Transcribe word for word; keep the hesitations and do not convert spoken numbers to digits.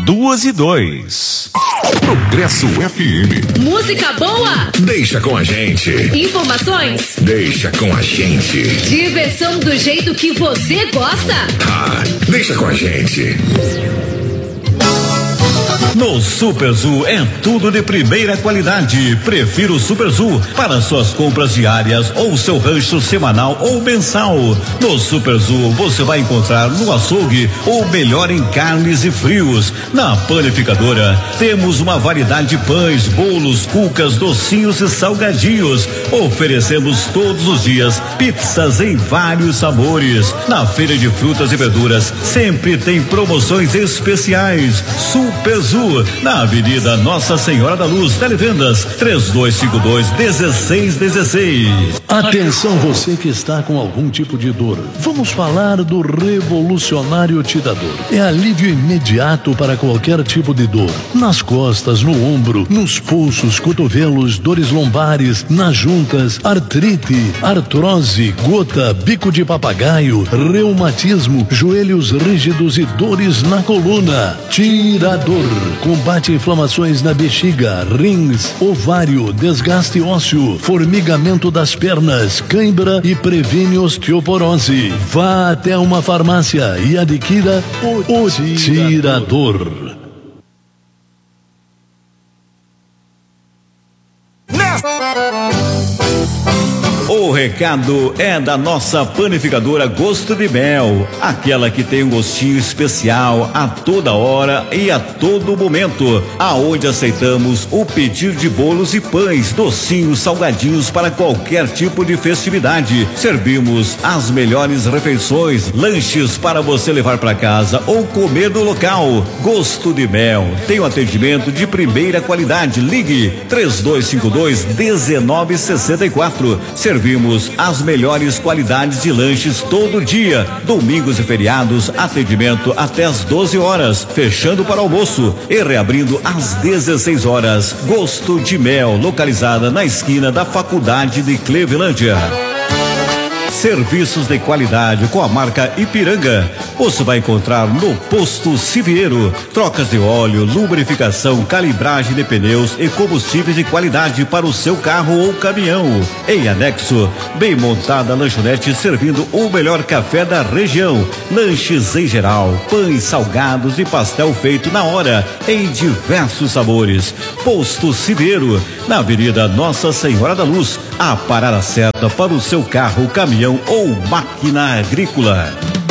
duas e dois. Progresso F M. Música boa? Deixa com a gente. Informações? Deixa com a gente. Diversão do jeito que você gosta? Ah, deixa com a gente. No Super Zoo é tudo de primeira qualidade. Prefira o Super Zoo para suas compras diárias ou seu rancho semanal ou mensal. No Super Zoo você vai encontrar no açougue o melhor em carnes e frios. Na panificadora temos uma variedade de pães, bolos, cucas, docinhos e salgadinhos. Oferecemos todos os dias pizzas em vários sabores. Na feira de frutas e verduras sempre tem promoções especiais. Super Zoo na Avenida Nossa Senhora da Luz, televendas três dois cinco dois, dezesseis dezesseis. Atenção você que está com algum tipo de dor. Vamos falar do Revolucionário Tirador. É alívio imediato para qualquer tipo de dor. Nas costas, no ombro, nos pulsos, cotovelos, dores lombares, nas juntas, artrite, artrose, gota, bico de papagaio, reumatismo, joelhos rígidos e dores na coluna. Tirador. Combate inflamações na bexiga, rins, ovário, desgaste ósseo, formigamento das pernas, cãibra e previne osteoporose. Vá até uma farmácia e adquira o, o Tirador. O recado é da nossa panificadora Gosto de Mel, aquela que tem um gostinho especial a toda hora e a todo momento, aonde aceitamos o pedido de bolos e pães, docinhos, salgadinhos para qualquer tipo de festividade. Servimos as melhores refeições, lanches para você levar para casa ou comer no local. Gosto de Mel tem um atendimento de primeira qualidade. Ligue três dois cinco dois, um nove seis quatro. Servimos as melhores qualidades de lanches todo dia, domingos e feriados, atendimento até às doze horas, fechando para almoço e reabrindo às dezesseis horas. Gosto de Mel, localizada na esquina da Faculdade de Clevelândia. Serviços de qualidade com a marca Ipiranga. Você vai encontrar no Posto Siviero. Trocas de óleo, lubrificação, calibragem de pneus e combustíveis de qualidade para o seu carro ou caminhão. Em anexo, bem montada lanchonete servindo o melhor café da região. Lanches em geral, pães, salgados e pastel feito na hora, em diversos sabores. Posto Siviero, na Avenida Nossa Senhora da Luz. A parada certa para o seu carro, caminhão ou máquina agrícola.